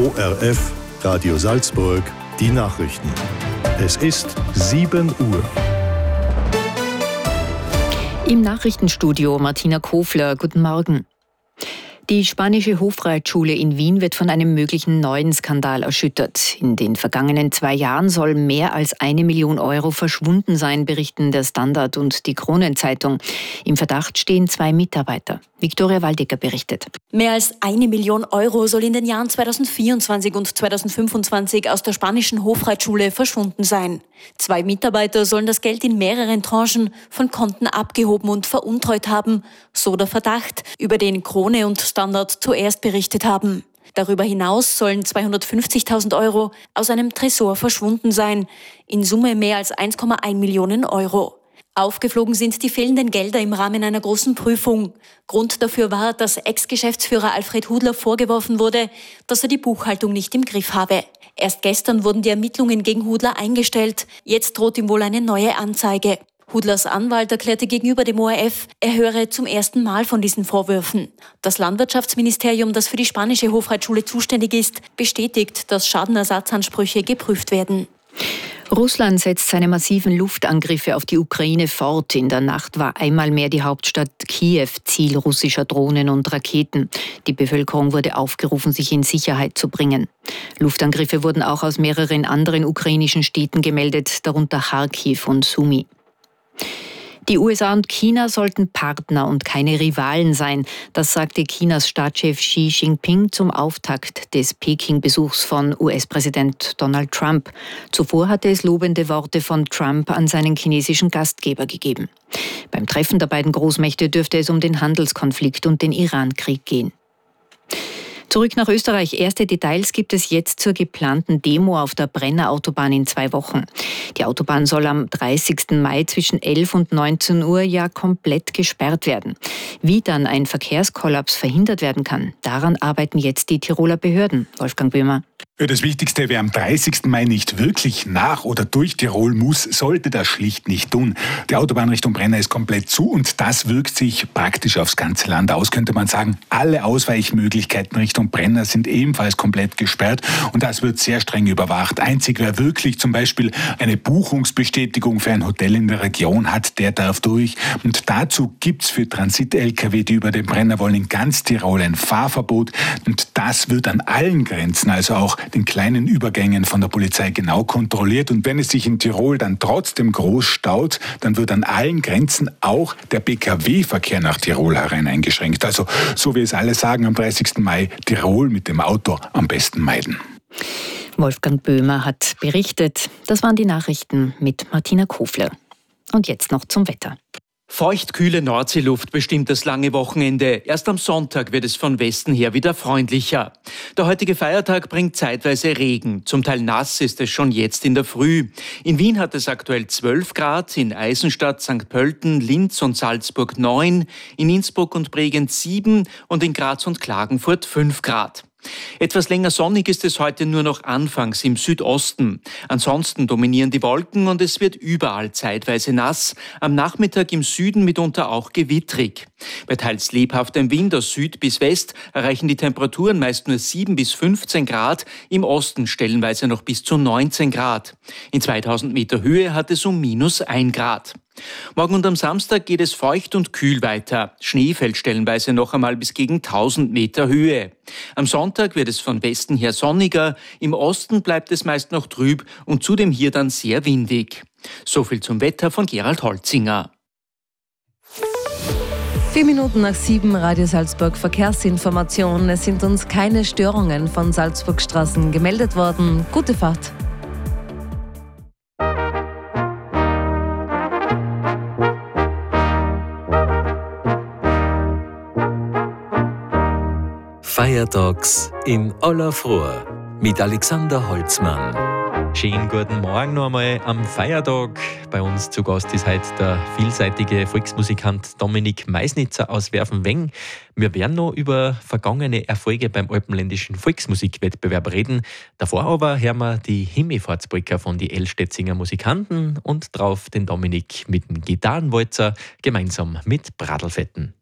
ORF, Radio Salzburg, die Nachrichten. Es ist 7 Uhr. Im Nachrichtenstudio Martina Kofler, guten Morgen. Die spanische Hofreitschule in Wien wird von einem möglichen neuen Skandal erschüttert. In den vergangenen 2 Jahren soll mehr als 1 Million Euro verschwunden sein, berichten der Standard und die Kronenzeitung. Im Verdacht stehen 2 Mitarbeiter. Viktoria Waldecker berichtet. Mehr als 1 Million Euro soll in den Jahren 2024 und 2025 aus der spanischen Hofreitschule verschwunden sein. 2 Mitarbeiter sollen das Geld in mehreren Tranchen von Konten abgehoben und veruntreut haben, so der Verdacht, über den Krone und Standard zuerst berichtet haben. Darüber hinaus sollen 250.000 Euro aus einem Tresor verschwunden sein, in Summe mehr als 1,1 Millionen Euro. Aufgeflogen sind die fehlenden Gelder im Rahmen einer großen Prüfung. Grund dafür war, dass Ex-Geschäftsführer Alfred Hudler vorgeworfen wurde, dass er die Buchhaltung nicht im Griff habe. Erst gestern wurden die Ermittlungen gegen Hudler eingestellt. Jetzt droht ihm wohl eine neue Anzeige. Hudlers Anwalt erklärte gegenüber dem ORF, er höre zum ersten Mal von diesen Vorwürfen. Das Landwirtschaftsministerium, das für die spanische Hofreitschule zuständig ist, bestätigt, dass Schadenersatzansprüche geprüft werden. Russland setzt seine massiven Luftangriffe auf die Ukraine fort. In der Nacht war einmal mehr die Hauptstadt Kiew Ziel russischer Drohnen und Raketen. Die Bevölkerung wurde aufgerufen, sich in Sicherheit zu bringen. Luftangriffe wurden auch aus mehreren anderen ukrainischen Städten gemeldet, darunter Kharkiv und Sumy. Die USA und China sollten Partner und keine Rivalen sein. Das sagte Chinas Staatschef Xi Jinping zum Auftakt des Peking-Besuchs von US-Präsident Donald Trump. Zuvor hatte es lobende Worte von Trump an seinen chinesischen Gastgeber gegeben. Beim Treffen der beiden Großmächte dürfte es um den Handelskonflikt und den Iran-Krieg gehen. Zurück nach Österreich. Erste Details gibt es jetzt zur geplanten Demo auf der Brenner Autobahn in 2 Wochen. Die Autobahn soll am 30. Mai zwischen 11 und 19 Uhr ja komplett gesperrt werden. Wie dann ein Verkehrskollaps verhindert werden kann, daran arbeiten jetzt die Tiroler Behörden. Wolfgang Böhmer. Das Wichtigste, wer am 30. Mai nicht wirklich nach oder durch Tirol muss, sollte das schlicht nicht tun. Die Autobahn Richtung Brenner ist komplett zu und das wirkt sich praktisch aufs ganze Land aus, könnte man sagen. Alle Ausweichmöglichkeiten Richtung Brenner sind ebenfalls komplett gesperrt und das wird sehr streng überwacht. Einzig wer wirklich zum Beispiel eine Buchungsbestätigung für ein Hotel in der Region hat, der darf durch. Und dazu gibt's für Transit-Lkw, die über den Brenner wollen, in ganz Tirol ein Fahrverbot und das wird an allen Grenzen, also auch den kleinen Übergängen von der Polizei genau kontrolliert. Und wenn es sich in Tirol dann trotzdem groß staut, dann wird an allen Grenzen auch der Pkw-Verkehr nach Tirol herein eingeschränkt. Also, so wie es alle sagen, am 30. Mai Tirol mit dem Auto am besten meiden. Wolfgang Böhmer hat berichtet. Das waren die Nachrichten mit Martina Kofler. Und jetzt noch zum Wetter. Feuchtkühle Nordseeluft bestimmt das lange Wochenende. Erst am Sonntag wird es von Westen her wieder freundlicher. Der heutige Feiertag bringt zeitweise Regen. Zum Teil nass ist es schon jetzt in der Früh. In Wien hat es aktuell 12 Grad, in Eisenstadt, St. Pölten, Linz und Salzburg 9, in Innsbruck und Bregenz 7 und in Graz und Klagenfurt 5 Grad. Etwas länger sonnig ist es heute nur noch anfangs im Südosten. Ansonsten dominieren die Wolken und es wird überall zeitweise nass. Am Nachmittag im Süden mitunter auch gewittrig. Bei teils lebhaftem Wind aus Süd bis West erreichen die Temperaturen meist nur 7 bis 15 Grad, im Osten stellenweise noch bis zu 19 Grad. In 2000 Meter Höhe hat es um -1 Grad. Morgen und am Samstag geht es feucht und kühl weiter. Schnee fällt stellenweise noch einmal bis gegen 1000 Meter Höhe. Am Sonntag wird es von Westen her sonniger, im Osten bleibt es meist noch trüb und zudem hier dann sehr windig. So viel zum Wetter von Gerald Holzinger. 4 Minuten nach 7, Radio Salzburg Verkehrsinformation. Es sind uns keine Störungen von Salzburgstraßen gemeldet worden. Gute Fahrt. Feiertags in aller Früh mit Alexander Holzmann. Schönen guten Morgen noch einmal am Feiertag. Bei uns zu Gast ist heute der vielseitige Volksmusikant Dominik Meisnitzer aus Werfenweng. Wir werden noch über vergangene Erfolge beim Alpenländischen Volksmusikwettbewerb reden. Davor aber hören wir die Himmelfahrtspolka von die Elstetzinger Musikanten und drauf den Dominik mit dem Gitarrenwalzer gemeinsam mit Bradlfetten.